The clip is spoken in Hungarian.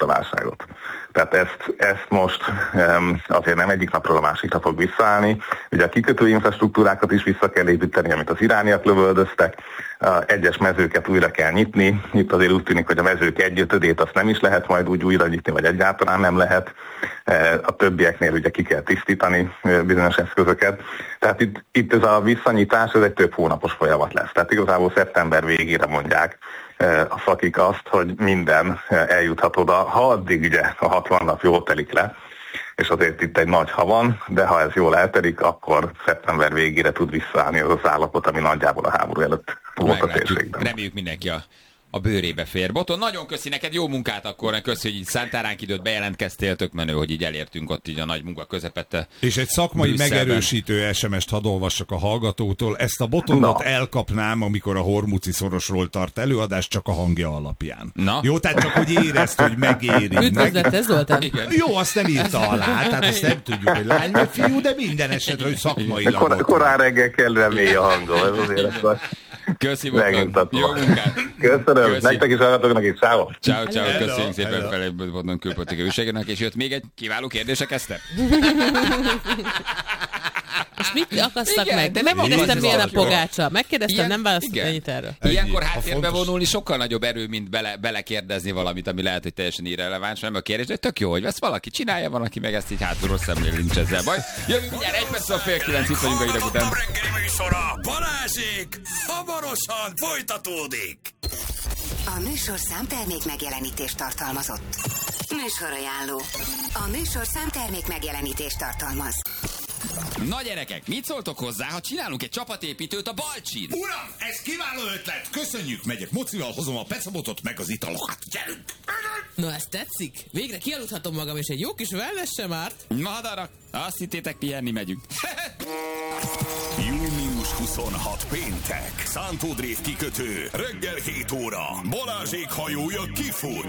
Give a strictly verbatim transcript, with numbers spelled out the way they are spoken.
a válságot. Tehát ezt, ezt most um, azért nem egyik napról a másikra fog visszaállni. Ugye a kikötő infrastruktúrákat is vissza kell építeni, amit az irániak lövöldöztek, uh, egyes mezőket újra kell nyitni. Itt azért úgy tűnik, hogy a mezők egyötödét azt nem is lehet majd úgy újra nyitni, vagy egyáltalán nem lehet. Uh, a többieknél ugye ki kell tisztítani uh, bizonyos eszközöket. Tehát itt, itt ez a visszanyitás, ez egy több hónapos folyamat lesz. Tehát igazából szeptember végére mondják a szakik azt, hogy minden eljuthat oda, ha addig ugye a hatvan nap jól telik le, és azért itt egy nagy ha van, de ha ez jól eltelik, akkor szeptember végére tud visszaállni az az állapot, ami nagyjából a háború előtt volt a térségben. Reméljük mindenki a, a bőrébe fér. Boton, nagyon köszi neked, jó munkát akkor, köszi, hogy így szántál ránk időt, bejelentkeztél, tök menő, hogy így elértünk ott így a nagy munka közepette. És egy szakmai Brüsszelben. megerősítő es em est hadd olvassak a hallgatótól. Ezt a Botondot no. elkapnám, amikor a Hormuci szorosról tart előadást, csak a hangja alapján. Na? Jó, tehát csak hogy érezd, hogy megéri. Üdvözlet, ez voltam. Jó, azt nem írta alá, tehát azt nem tudjuk, hogy lány vagy fiú, de minden esetre, hogy szakmailag. Kor- korán reggel kellően mély a hangom, ez azért akkor köszi, Boton. Jó munkát. Köszönöm, köszi. Nektek is hallgatóknak is, ciao. Ciao, ciao, köszönjük szépen felé Boton külpolitikai újságírónak, és jött még egy kiváló kérdések, Eszter? És mit akasztak Igen, meg? de Nem nem kérdeztem, milyen a akasztak. pogácsa. Megkérdeztem, Ilyen- nem választott igen. ennyit erről. Ilyenkor A háttérbe fontos- vonulni sokkal nagyobb erő, mint bele, belekérdezni valamit, ami lehet, hogy teljesen irreleváns, nem a kérdés, de tök jó, hogy ezt valaki csinálja, van, aki meg ezt így hátulról szemlél, nincs ezzel baj. Jövünk mindjárt egy perc, a fél kilenc, itt vagyunk a ideg után. Reggeli műsora Balázsék hamarosan folytatódik. A műsor számtermék megjelenítést tartalmazott. Műsorajánló. A műsor számtermék megjelenítést tartalmaz. Na gyerekek, mit szóltok hozzá, ha csinálunk egy csapatépítőt a Balcsin? Uram, ez kiváló ötlet. Köszönjük, megyek mocival, hozom a pecabotot meg az italokat. Gyerünk! Na, ez tetszik? Végre kialudhatom magam, és egy jó kis wellness sem árt. Madarak, azt hittétek, pihenni megyünk. június huszonhatodika péntek. Szántó Drév kikötő. Reggel hét óra. Balázsék hajója kifut.